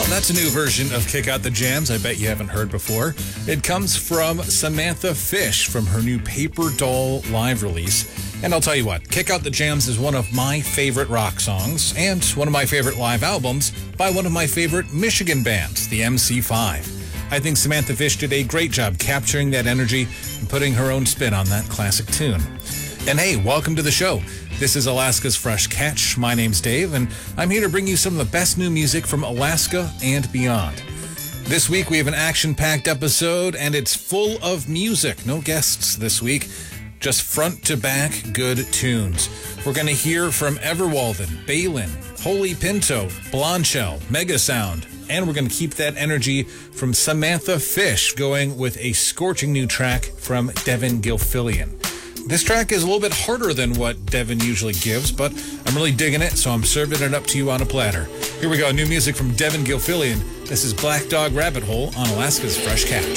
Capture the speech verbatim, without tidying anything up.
Well, that's a new version of Kick Out the Jams I bet you haven't heard before. It comes from Samantha Fish from her new Paper Doll live release. And I'll tell you what, Kick Out the Jams is one of my favorite rock songs and one of my favorite live albums by one of my favorite Michigan bands, the M C five. I think Samantha Fish did a great job capturing that energy and putting her own spin on that classic tune. And hey, welcome to the show. This is Alaska's Fresh Catch. My name's Dave, and I'm here to bring you some of the best new music from Alaska and beyond. This week, we have an action-packed episode, and it's full of music. No guests this week, just front-to-back good tunes. We're going to hear from Everwalden, Balin, Holy Pinto, Blondshell, Megasound, and we're going to keep that energy from Samantha Fish going with a scorching new track from Devin Gilfillian. This track is a little bit harder than what Devin usually gives, but I'm really digging it, so I'm serving it up to you on a platter. Here we go, new music from Devin Gilfillian. This is Black Dog Rabbit Hole on Alaska's Fresh Catch.